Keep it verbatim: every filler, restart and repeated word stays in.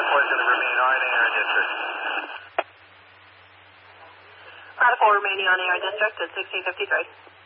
four is going to remain on air district. Radical remaining on air district at sixteen fifty-three.